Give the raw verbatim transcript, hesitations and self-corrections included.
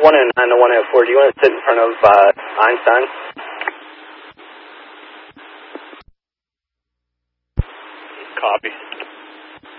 one oh nine to one oh four, do you want to sit in front of uh, Einstein? Copy.